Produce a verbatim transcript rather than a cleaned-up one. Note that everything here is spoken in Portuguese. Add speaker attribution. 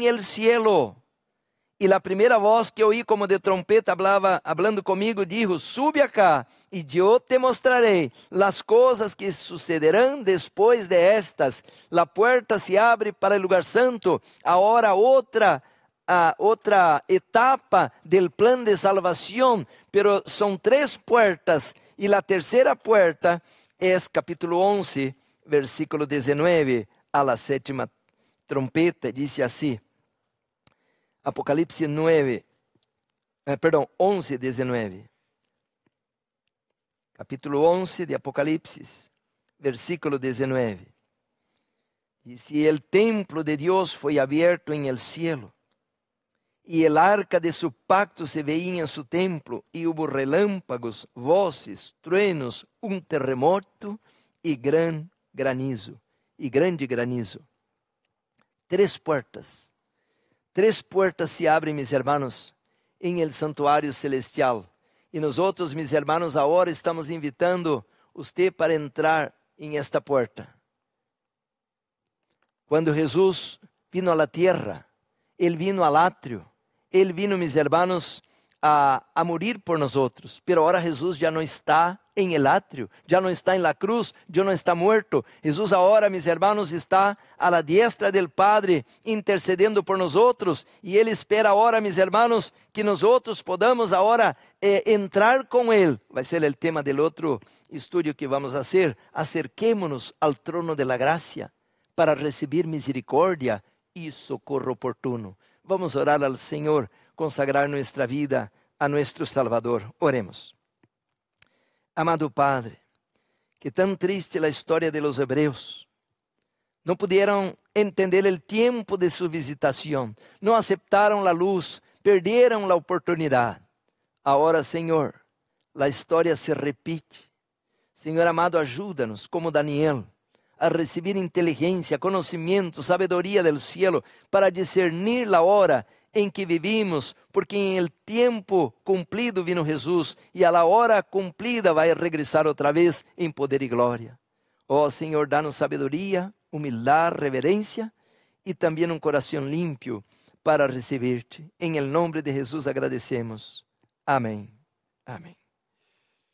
Speaker 1: el cielo. Y la primera voz que oí como de trompeta hablaba, hablando conmigo, dijo: sube acá y yo te mostraré las cosas que sucederán después de estas. La puerta se abre para el lugar santo. Ahora otra, uh, otra etapa del plan de salvación, pero son tres puertas. Y la tercera puerta es capítulo once, versículo diecinueve, a la séptima trompeta. Dice así. Apocalipse nueve, eh, perdão, onze, dezenove. Capítulo onze de Apocalipse, versículo dezenove. Dice: el templo de Dios fue abierto en el cielo, y el arca de su pacto se veía en su templo, y hubo relámpagos, voces, truenos, un terremoto y gran granizo, y grande granizo. Tres puertas. Três puertas se abrem, mis hermanos, em el santuário celestial. E nós outros, mis hermanos, agora estamos invitando você para entrar em esta puerta. Quando Jesus vino a la tierra, Ele vino al átrio, Ele vino, mis hermanos, a, a morir por nós outros. Pero agora Jesus já não está em el átrio, já não está em la cruz, já não está muerto. Jesus agora, mis hermanos, está a la diestra del Padre, intercedendo por nós outros, e Ele espera agora, mis hermanos, que nós outros podamos agora eh, entrar com Ele. Vai ser o tema do outro estudo que vamos fazer. Acerquémonos ao trono de la gracia para receber misericórdia e socorro oportuno. Vamos orar ao Senhor, consagrar nossa vida a nosso Salvador. Oremos. Amado Padre, que tan triste la historia de los hebreos. No pudieron entender el tiempo de su visitación. No aceptaron la luz, perdieron la oportunidad. Ahora, Señor, la historia se repite. Señor amado, ayúdanos, como Daniel, a recibir inteligencia, conocimiento, sabedoría del cielo, para discernir la hora em que vivimos, porque em el tiempo cumprido vino Jesus, e a la hora cumprida vai regressar outra vez em poder e glória. Oh Senhor, dá-nos sabedoria, humildade, reverência e também um coração limpio para receber-te. Em el nome de Jesus agradecemos. Amém. Amém.